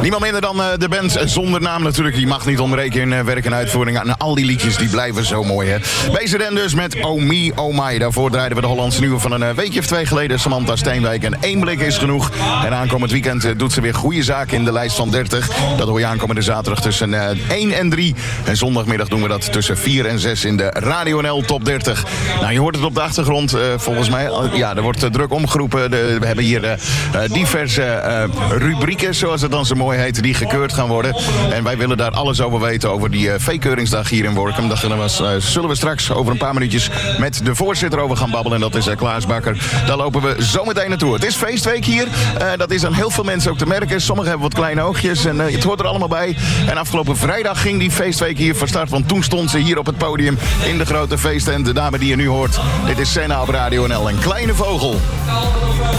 Niemand minder dan de band zonder naam natuurlijk. Die mag niet ontbreken in werk en uitvoering. En al die liedjes die blijven zo mooi, hè. BZN dus met Oh Me, Oh My. Daarvoor draaiden we de Hollandse nieuwe van een weekje of 2 geleden. Samantha Steenwijk. En 1 blik is genoeg. En aankomend weekend doet ze weer goede zaken in de lijst van 30. Dat hoor je aankomende zaterdag tussen 1 en 3. En zondagmiddag doen we dat tussen 4 en 6 in de Radio NL Top 30. Nou, je hoort het op de achtergrond volgens mij. Ja, er wordt druk omgeroepen. We hebben hier diverse rubrieken, zoals het dan zo mooi heet, die gekeurd gaan worden. En wij willen daar alles over weten, over die V-keuringsdag hier in Workum. Daar zullen we straks over een paar minuutjes met de voorzitter over gaan babbelen. En dat is Klaas Bakker. Daar lopen we zo meteen naartoe. Het is feestweek hier. Dat is aan heel veel mensen ook te merken. Sommigen hebben wat kleine oogjes en het hoort er allemaal bij. En afgelopen vrijdag ging die feestweek hier van start. Want toen stond ze hier op het podium in de grote feesttent. De dame die je nu hoort. Dit is Senna op Radio NL. Een kleine vogel.